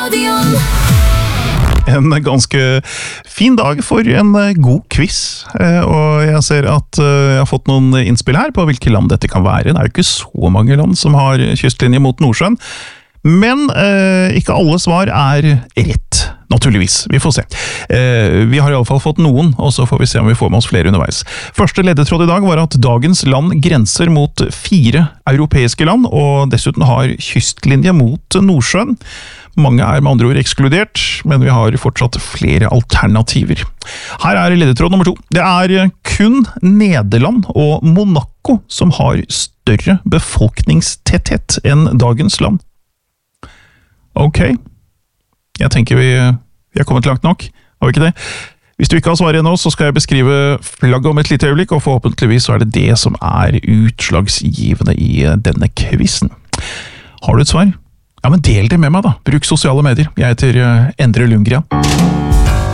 En ganske fin dag for en god quiz, og jeg ser at jeg har fått noen innspill her på hvilke land dette kan være. Det er jo ikke så mange land som har kystlinje mot Nordsjøen, men ikke alle svar er rett, naturligvis. Vi får se. Vi har i alle fall fått noen, og så får vi se om vi får med oss flere underveis. Første ledetråd i dag var at dagens land grenser mot 4 europeiske land, og dessuten har kystlinje mot Nordsjøen. Mange er med andre ord ekskludert, men vi har fortsatt flere alternativer. Her er ledetråd nummer 2. Det er kun Nederland og Monaco som har større befolkningstetthet enn dagens land. Ok, jeg tenker vi har kommet langt nok, har vi ikke det? Hvis du ikke har svaret ennå, så skal jeg beskrive flagget om et lite øyeblikk, og forhåpentligvis så er det det som er utslagsgivende i denne quizen. Har du et svar? Ja, men del det med meg da. Bruk sosiale medier. Jeg heter Endre Lundgren.